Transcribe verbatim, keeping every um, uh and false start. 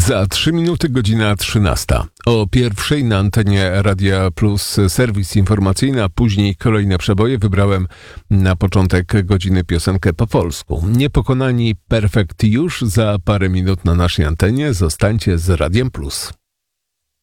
Za trzy minuty godzina trzynasta. O pierwszej na antenie Radia Plus serwis informacyjny, a później kolejne przeboje. Wybrałem na początek godziny piosenkę po polsku. Niepokonani Perfekt już za parę minut na naszej antenie. Zostańcie z Radiem Plus.